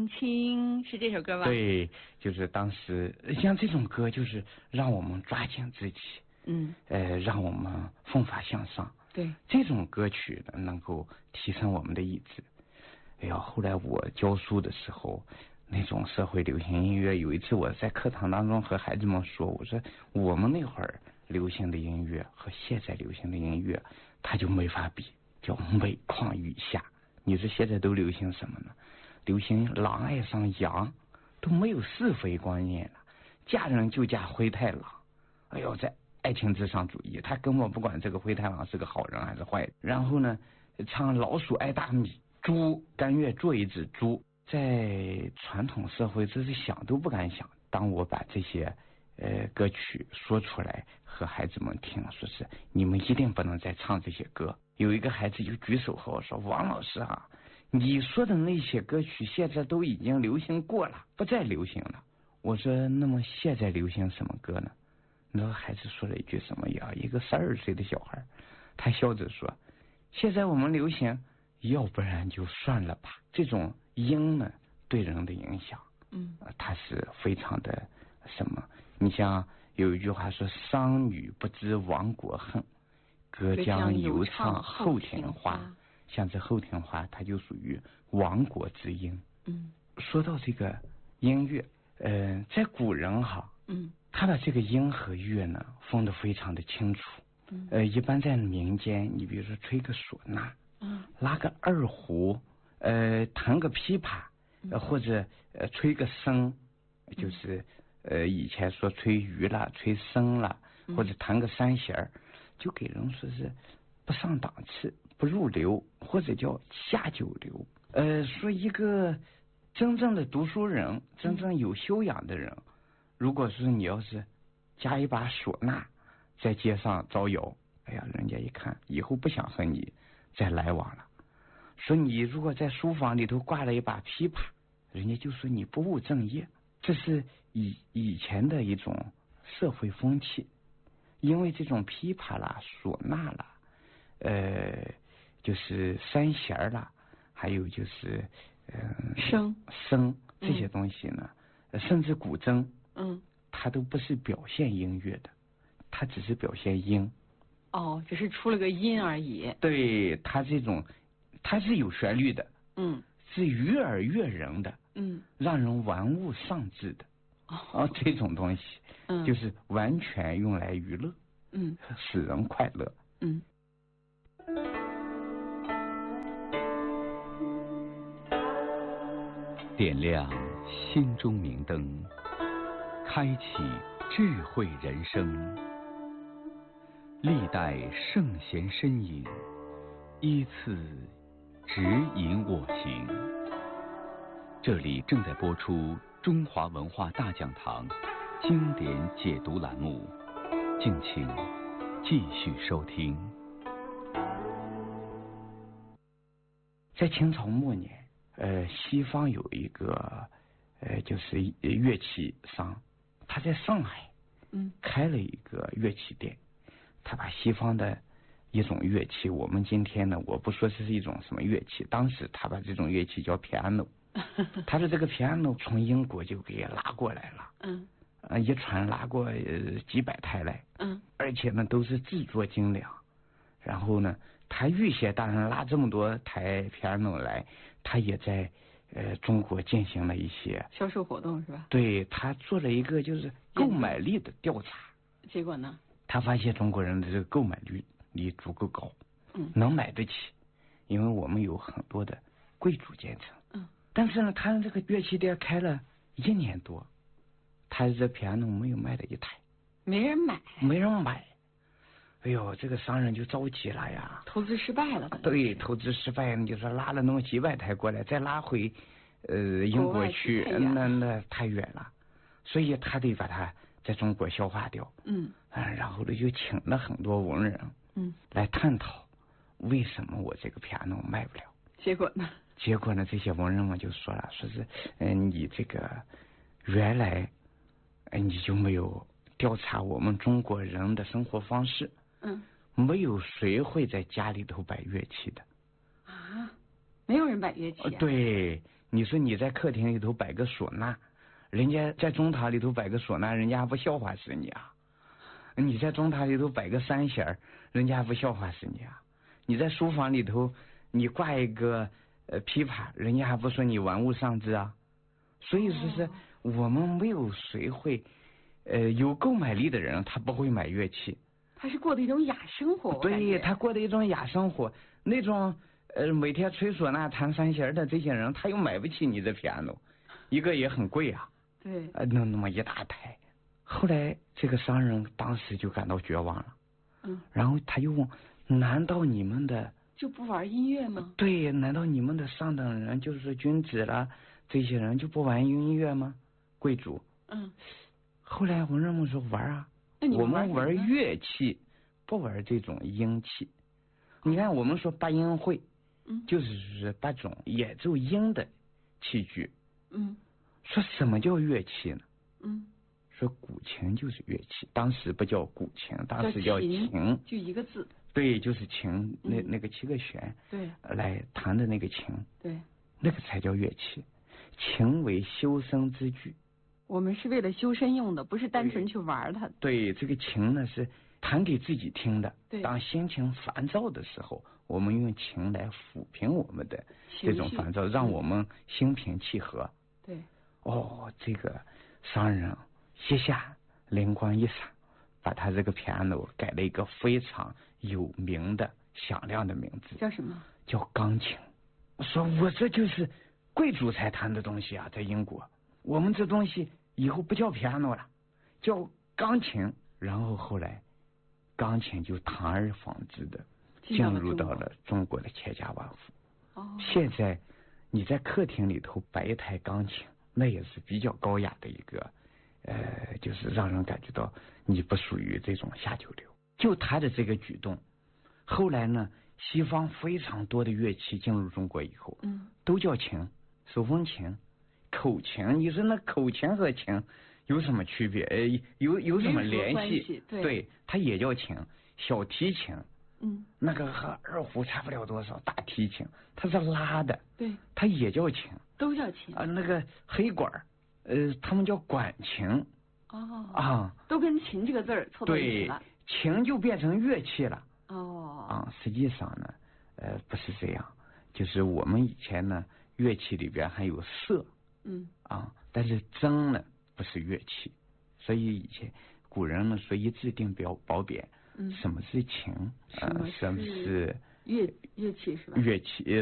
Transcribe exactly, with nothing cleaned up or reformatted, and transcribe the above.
轻，是这首歌吧？ 对，就是当时像这种歌，就是让我们抓紧自己， 嗯， 呃，让我们奋发向上。 对， 这种歌曲呢，能够提升我们的意志。哎呀，后来我教书的时候，那种社会流行音乐，有一次我在课堂当中和孩子们说，我说我们那会儿流行的音乐和现在流行的音乐，它就没法比，叫每况愈下。你说现在都流行什么呢？流行狼爱上羊，都没有是非观念了，嫁人就嫁灰太狼。哎呦，在爱情至上主义，他根本不管这个灰太狼是个好人还是坏人。然后呢，唱老鼠爱大米，猪甘愿做一只猪。在传统社会，这是想都不敢想。当我把这些呃歌曲说出来和孩子们听，说是你们一定不能再唱这些歌。有一个孩子就举手和我说：“王老师啊，你说的那些歌曲现在都已经流行过了，不再流行了。”我说：“那么现在流行什么歌呢？”你知道孩子说了一句什么呀？一个十二岁的小孩，他笑着说：“现在我们流行，要不然就算了吧。”这种音呢，对人的影响，嗯，它是非常的什么？你像有一句话说：“商女不知亡国恨，隔江犹唱后庭花。”像这后庭花，它就属于亡国之音。嗯，说到这个音乐，呃，在古人哈，嗯，他把这个音和乐呢分得非常的清楚。嗯，呃，一般在民间，你比如说吹个唢呐，嗯，拉个二胡，呃，弹个琵琶，呃，或者呃吹个笙，就是呃以前说吹竽啦、吹笙啦，或者弹个三弦儿，就给人说是不上档次、不入流，或者叫下九流。呃，说一个真正的读书人、真正有修养的人，如果是你要是加一把唢呐在街上招摇，哎呀，人家一看以后不想和你再来往了。说你如果在书房里头挂了一把琵琶，人家就说你不务正业。这是以以前的一种社会风气，因为这种琵琶啦、唢呐啦，呃，就是三弦啦，还有就是嗯笙笙这些东西呢，嗯、甚至古筝， 嗯， 它都不是表现音乐的，它只是表现音。 哦，只是出了个音而已。 对，它这种它是有旋律的， 嗯， 是悦耳悦人的， 嗯， 让人玩物丧志的。哦，这种东西，嗯，就是完全用来娱乐，嗯，使人快乐， 嗯。 点亮心中明灯，开启智慧人生。历代圣贤身影，依次指引我行。这里正在播出中华文化大讲堂经典解读栏目，敬请继续收听。 在清朝末年，呃，西方有一个呃，就是乐器商，他在上海，嗯，开了一个乐器店，他把西方的一种乐器，我们今天呢，我不说这是一种什么乐器，当时他把这种乐器叫 piano， 他的这个 piano 从英国就给拉过来了，嗯，呃，一传拉过呃几百台来，嗯，而且呢都是制作精良，然后呢，他预先当然拉这么多台 piano 来，他也在呃中国进行了一些销售活动是吧？ 对，他做了一个就是购买力的调查， 结果呢？ 他发现中国人的这个购买率力足够高， 嗯， 能买得起，因为我们有很多的贵族阶层，嗯，但是呢，他这个乐器店开了一年多，他这 piano 没有卖的一台， 没人买， 没人买。哎呦，这个商人就着急了呀， 投资失败了。 对，投资失败，你就说拉了那么几百台过来，再拉回呃英国去，那那太远了，所以他得把它在中国消化掉。嗯，啊，然后呢，就请了很多文人，嗯，来探讨为什么我这个 piano 卖不了。 结果呢？ 结果呢，这些文人们就说了，说是，嗯、呃，你这个原来，呃，你就没有调查我们中国人的生活方式。嗯，没有谁会在家里头摆乐器的啊，没有人摆乐器、啊。 对， 你说你在客厅里头摆个唢呐，人家在中堂里头摆个唢呐，人家还不笑话死你啊？你在中堂里头摆个三弦，人家还不笑话死你啊？你在书房里头你挂一个呃琵琶，人家还不说你玩物丧志啊？所以说是我们没有谁会，呃，有购买力的人他不会买乐器， 他是过的一种雅生活。 对，他过的一种雅生活，那种呃每天吹唢呐弹三弦的这些人，他又买不起你的 piano， 一个也很贵啊。 对， 呃，那那么一大台。后来这个商人当时就感到绝望了， 嗯， 然后他又问：难道你们的就不玩音乐吗？ 对，难道你们的上等人就是君子啦，这些人就不玩音乐吗？贵族。 嗯。 后来文人们说玩啊，我们玩乐器，不玩这种音器。你看，我们说八音会， 嗯， 就是八种演奏音的器具。 嗯。 说什么叫乐器呢？ 嗯。 说古琴就是乐器，当时不叫古琴，当时叫琴， 就一个字。 对，就是琴，那那个七个弦， 对， 来弹的那个琴， 对， 那个才叫乐器。琴为修身之具， 我们是为了修身用的，不是单纯去玩它。 对，这个琴呢是弹给自己听的。 对， 当心情烦躁的时候，我们用琴来抚平我们的这种烦躁，让我们心平气和。 对， 哦，这个商人一下灵光一闪，把他这个 piano 改了一个非常有名的响亮的名字， 叫什么？ 叫钢琴。说我这就是贵族才弹的东西啊，在英国，我们这东西以后不叫 piano 了，叫钢琴。然后后来，钢琴就堂而皇之的进入到了中国的千家万户。 哦， 现在你在客厅里头摆一台钢琴，那也是比较高雅的一个。呃，就是让人感觉到你不属于这种下九流。就他的这个举动，后来呢，西方非常多的乐器进入中国以后， 嗯， 都叫琴，手风琴、口琴。你说那口琴和琴有什么区别？呃，有有什么联系？ 对， 对，它也叫琴。小提琴， 嗯， 那个和二胡差不了多少。大提琴它是拉的， 对， 它也叫琴， 都叫琴啊。那个黑管呃，他们叫管琴。 哦啊， 都跟琴这个字儿凑到一起了。 对，琴就变成乐器了。 哦。 啊，实际上呢，呃，不是这样，就是我们以前呢，乐器里边还有瑟。 嗯。 啊，但是筝呢不是乐器，所以以前古人呢说一字定表褒贬。嗯。什么是琴？ 什么是乐乐乐器是吧？ 乐器。